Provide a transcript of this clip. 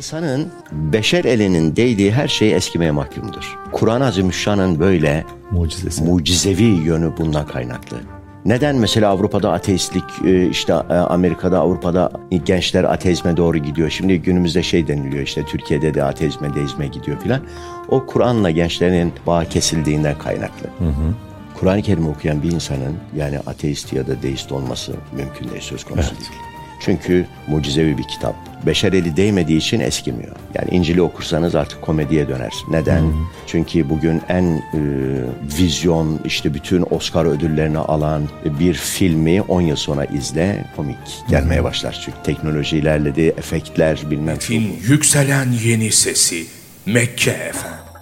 İnsanın beşer elinin değdiği her şey eskimeye mahkumdur. Kur'an-ı Azimüşşan'ın böyle mucizevi yönü bundan kaynaklı. Neden mesela Avrupa'da ateistlik, işte Amerika'da, Avrupa'da gençler ateizme doğru gidiyor. Şimdi günümüzde şey deniliyor, işte Türkiye'de de ateizme, deizme gidiyor filan. O Kur'an'la gençlerin bağı kesildiğinden kaynaklı. Kur'an-ı Kerim okuyan bir insanın yani ateist ya da deist olması mümkün değil, söz konusu değil. Çünkü mucizevi bir kitap. Beşer eli değmediği için eskimiyor. Yani İncil'i okursanız artık komediye döner. Neden? Çünkü bugün en vizyon, işte bütün Oscar ödüllerini alan bir filmi 10 yıl sonra izle, komik gelmeye başlar. Çünkü teknoloji ilerledi, efektler bilmem. Yükselen yeni sesi Mekke efendim.